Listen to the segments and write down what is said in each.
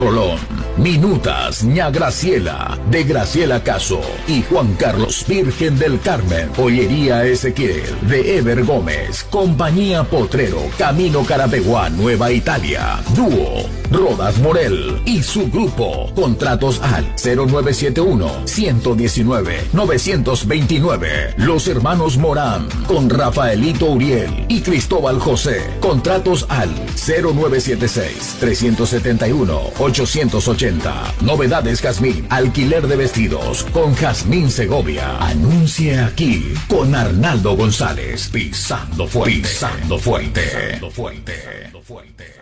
Rolón, Minutas, ña Graciela, de Graciela Caso y Juan Carlos Virgen del Carmen, Joyería Ezequiel, de Ever Gómez, Compañía Potrero, Camino Carapeguá, Nueva Italia, Dúo, Rodas Morel y su grupo. Contratos al 0971-119-929. Los hermanos Morán, con Rafaelito Uriel y Cristóbal José. Contratos al 0976-371-880. Novedades Jazmín, alquiler de vestidos con Jazmín Segovia. Anuncie aquí con Arnaldo González, pisando fuerte, pisando fuerte, pisando fuerte, pisando fuerte.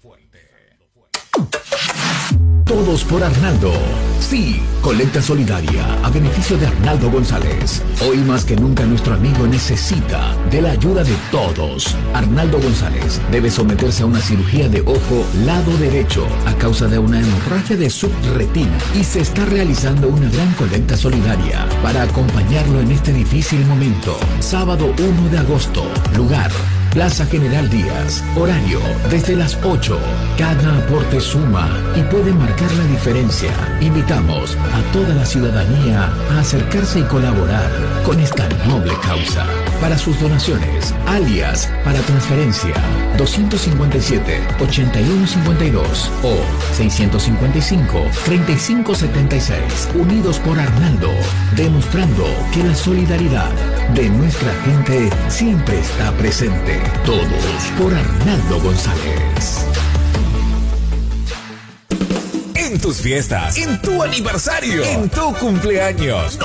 Todos por Arnaldo. Sí, colecta solidaria a beneficio de Arnaldo González. Hoy más que nunca nuestro amigo necesita de la ayuda de todos. Arnaldo González debe someterse a una cirugía de ojo lado derecho a causa de una hemorragia de subretina y se está realizando una gran colecta solidaria para acompañarlo en este difícil momento. Sábado 1 de agosto, lugar Plaza General Díaz, horario desde las 8. Cada aporte suma y puede marcar la diferencia. Invitamos a toda la ciudadanía a acercarse y colaborar con esta noble causa. Para sus donaciones, alias para transferencia 257-8152 o 655-3576. Unidos por Arnaldo, demostrando que la solidaridad de nuestra gente siempre está presente. Todos por Arnaldo González. En tus fiestas, en tu aniversario, en tu cumpleaños.